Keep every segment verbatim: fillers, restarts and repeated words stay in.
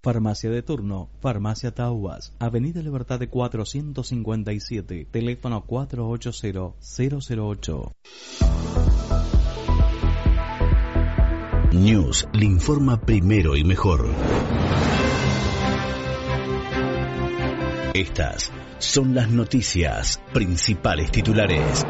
Farmacia de turno, Farmacia Tauas, Avenida Libertad de cuatrocientos cincuenta y siete, teléfono cuatro ocho cero, cero cero ocho. News le informa primero y mejor. Estas son las noticias, principales titulares.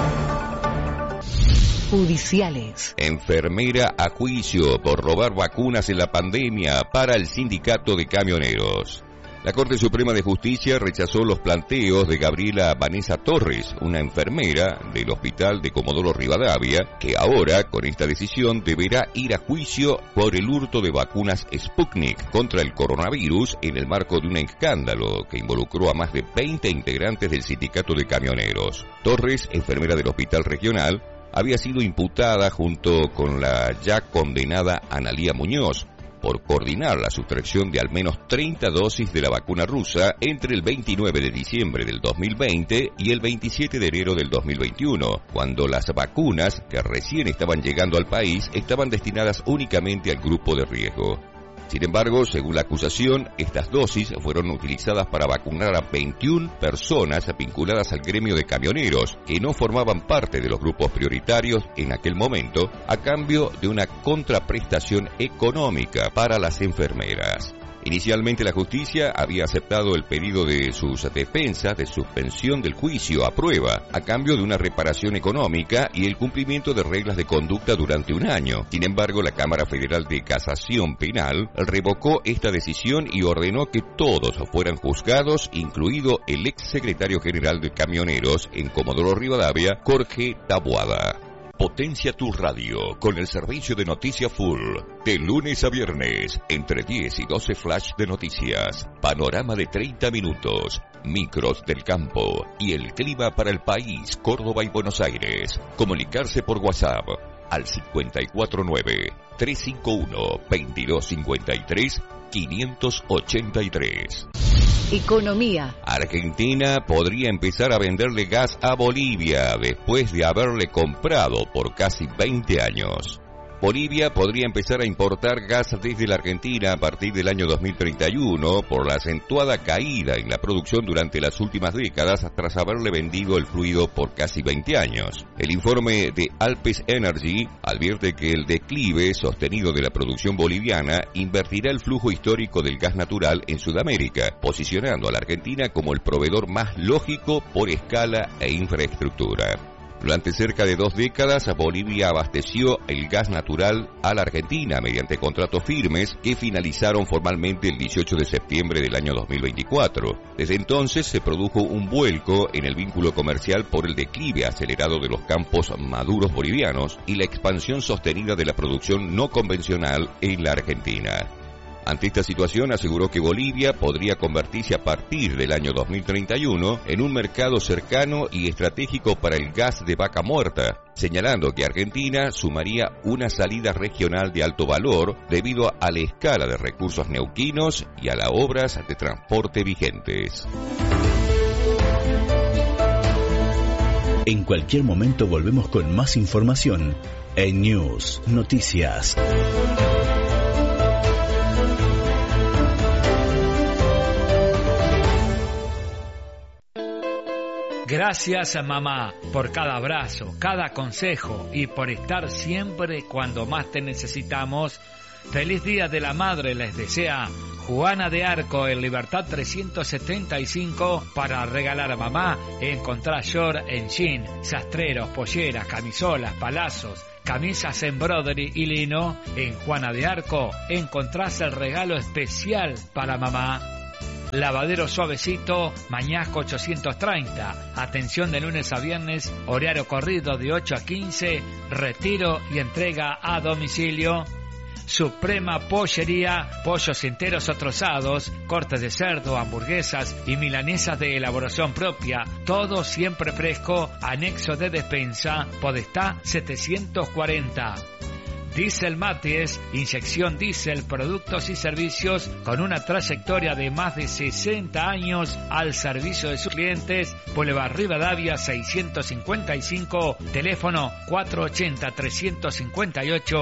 Judiciales. Enfermera a juicio por robar vacunas en la pandemia para el sindicato de camioneros. La Corte Suprema de Justicia rechazó los planteos de Gabriela Vanessa Torres, una enfermera del Hospital de Comodoro Rivadavia, que ahora, con esta decisión, deberá ir a juicio por el hurto de vacunas Sputnik contra el coronavirus en el marco de un escándalo que involucró a más de veinte integrantes del sindicato de camioneros. Torres, enfermera del Hospital Regional, había sido imputada junto con la ya condenada Analía Muñoz por coordinar la sustracción de al menos treinta dosis de la vacuna rusa entre el veintinueve de diciembre del dos mil veinte y el veintisiete de enero del dos mil veintiuno, cuando las vacunas que recién estaban llegando al país estaban destinadas únicamente al grupo de riesgo. Sin embargo, según la acusación, estas dosis fueron utilizadas para vacunar a veintiuna personas vinculadas al gremio de camioneros, que no formaban parte de los grupos prioritarios en aquel momento, a cambio de una contraprestación económica para las enfermeras. Inicialmente la justicia había aceptado el pedido de sus defensas de suspensión del juicio a prueba, a cambio de una reparación económica y el cumplimiento de reglas de conducta durante un año. Sin embargo, la Cámara Federal de Casación Penal revocó esta decisión y ordenó que todos fueran juzgados, incluido el ex secretario general de Camioneros en Comodoro Rivadavia, Jorge Taboada. Potencia tu radio con el servicio de Noticia Full. De lunes a viernes, entre diez y doce flash de noticias, panorama de treinta minutos, micros del campo y el clima para el país, Córdoba y Buenos Aires. Comunicarse por WhatsApp al cinco cuatro nueve, tres cinco uno, dos dos cinco tres, cinco ocho tres. Economía. Argentina podría empezar a venderle gas a Bolivia después de haberle comprado por casi veinte años. Bolivia podría empezar a importar gas desde la Argentina a partir del año dos mil treinta y uno por la acentuada caída en la producción durante las últimas décadas tras haberle vendido el fluido por casi veinte años. El informe de Alpes Energy advierte que el declive sostenido de la producción boliviana invertirá el flujo histórico del gas natural en Sudamérica, posicionando a la Argentina como el proveedor más lógico por escala e infraestructura. Durante cerca de dos décadas, Bolivia abasteció el gas natural a la Argentina mediante contratos firmes que finalizaron formalmente el dieciocho de septiembre del año dos mil veinticuatro. Desde entonces se produjo un vuelco en el vínculo comercial por el declive acelerado de los campos maduros bolivianos y la expansión sostenida de la producción no convencional en la Argentina. Ante esta situación, aseguró que Bolivia podría convertirse a partir del año dos mil treinta y uno en un mercado cercano y estratégico para el gas de vaca muerta, señalando que Argentina sumaría una salida regional de alto valor debido a la escala de recursos neuquinos y a las obras de transporte vigentes. En cualquier momento volvemos con más información en News Noticias. Gracias a mamá por cada abrazo, cada consejo y por estar siempre cuando más te necesitamos. Feliz Día de la Madre les desea Juana de Arco en Libertad trescientos setenta y cinco para regalar a mamá. Encontrá short en jean, sastreros, polleras, camisolas, palazos, camisas en broderie y lino. En Juana de Arco encontrás el regalo especial para mamá. Lavadero Suavecito, Mañasco ochocientos treinta. Atención de lunes a viernes, horario corrido de ocho a quince, retiro y entrega a domicilio. Suprema Pollería, pollos enteros o trozados, cortes de cerdo, hamburguesas y milanesas de elaboración propia, todo siempre fresco, anexo de despensa, Podestá setecientos cuarenta. Diesel Maties, inyección diésel, productos y servicios con una trayectoria de más de sesenta años al servicio de sus clientes. Boulevard Rivadavia seiscientos cincuenta y cinco, teléfono cuatrocientos ochenta, trescientos cincuenta y ocho,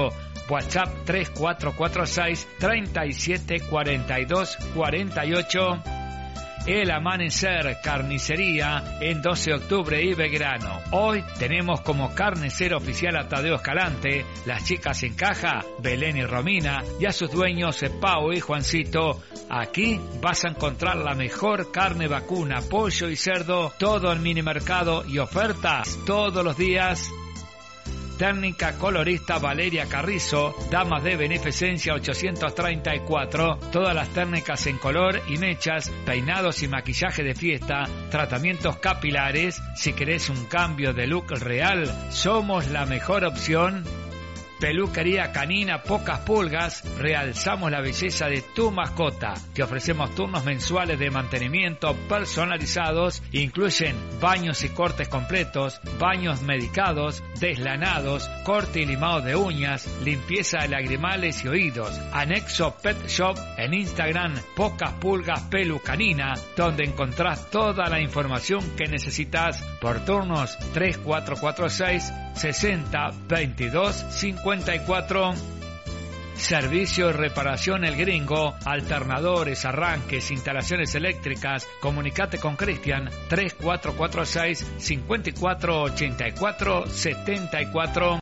WhatsApp tres cuatro cuatro seis, tres siete cuatro dos cuatro ocho. El Amanecer Carnicería en doce de octubre y Belgrano. Hoy tenemos como carnicero oficial a Tadeo Escalante, las chicas en caja, Belén y Romina, y a sus dueños Pau y Juancito. Aquí vas a encontrar la mejor carne vacuna, pollo y cerdo, todo en mini mercado y ofertas todos los días. Técnica colorista Valeria Carrizo, damas de beneficencia ochocientos treinta y cuatro, todas las técnicas en color y mechas, peinados y maquillaje de fiesta, tratamientos capilares. Si querés un cambio de look real, somos la mejor opción. Peluquería canina Pocas Pulgas, realzamos la belleza de tu mascota. Te ofrecemos turnos mensuales de mantenimiento personalizados, incluyen baños y cortes completos, baños medicados, deslanados, corte y limado de uñas, limpieza de lagrimales y oídos. Anexo Pet Shop en Instagram, Pocas Pulgas Pelu Canina, donde encontrás toda la información que necesitas por turnos tres cuatro cuatro seis, sesenta, veintidós, cincuenta y cuatro. Servicio de reparación El Gringo, alternadores, arranques, instalaciones eléctricas. Comunicate con Cristian tres cuatro cuatro seis, cinco cuatro ocho cuatro, siete cuatro.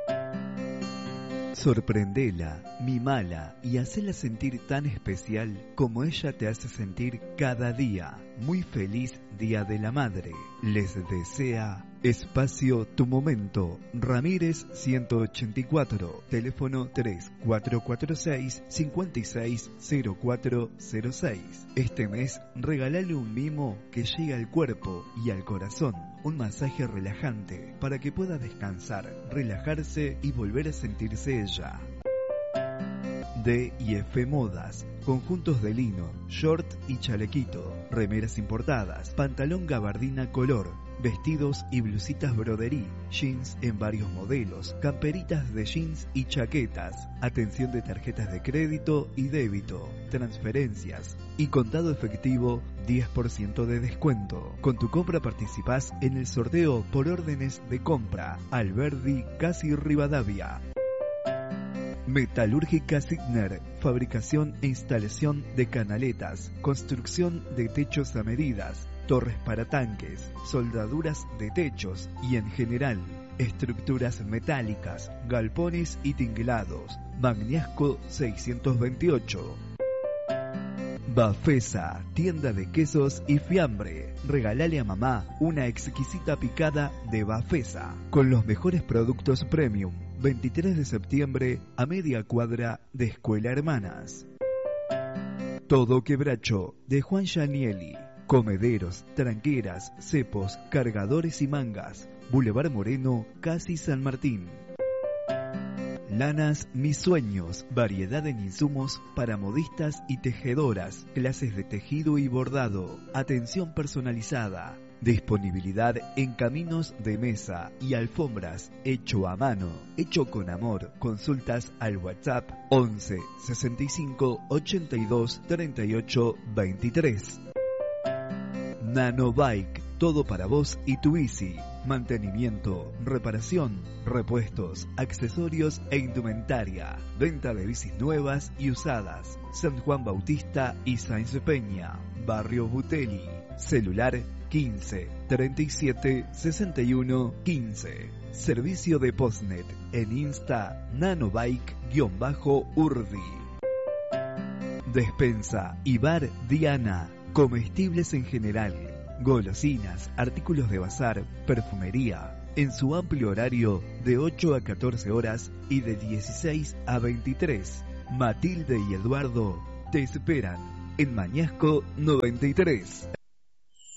Sorprendela, mimala y hacela sentir tan especial como ella te hace sentir cada día. Muy feliz Día de la Madre. Les desea Espacio Tu Momento. Ramírez ciento ochenta y cuatro. Teléfono tres cuatro cuatro seis, cinco seis cero cuatro cero seis. Este mes regalale un mimo que llegue al cuerpo y al corazón. Un masaje relajante para que pueda descansar, relajarse y volver a sentirse ella. D y F Modas, conjuntos de lino, short y chalequito, remeras importadas, pantalón gabardina color, vestidos y blusitas broderí, jeans en varios modelos, camperitas de jeans y chaquetas, atención de tarjetas de crédito y débito, transferencias y contado efectivo diez por ciento de descuento. Con tu compra participás en el sorteo por órdenes de compra. Alberdi Casi Rivadavia. Metalúrgica Signer, fabricación e instalación de canaletas, construcción de techos a medidas, torres para tanques, soldaduras de techos y en general, estructuras metálicas, galpones y tinglados. Bagnasco seiscientos veintiocho. Bafesa, tienda de quesos y fiambre. Regalale a mamá una exquisita picada de Bafesa con los mejores productos premium. veintitrés de septiembre a media cuadra de Escuela Hermanas. Todo Quebracho de Juan Gianielli. Comederos, tranqueras, cepos, cargadores y mangas. Boulevard Moreno, casi San Martín. Lanas Mis Sueños, variedad en insumos para modistas y tejedoras, clases de tejido y bordado, atención personalizada, disponibilidad en caminos de mesa y alfombras, hecho a mano, hecho con amor. Consultas al WhatsApp once, sesenta y cinco, ochenta y dos, treinta y ocho, veintitrés. Nanobike, todo para vos y tu bici. Mantenimiento, reparación, repuestos, accesorios e indumentaria. Venta de bicis nuevas y usadas. San Juan Bautista y Sáenz Peña. Barrio Butelli. Celular quince, treinta y siete, sesenta y uno, quince. Servicio de Postnet. En Insta, nanobike-urdi. Despensa y bar Diana. Comestibles en general, golosinas, artículos de bazar, perfumería, en su amplio horario de ocho a catorce horas y de dieciséis a veintitrés. Matilde y Eduardo te esperan en Mañasco noventa y tres.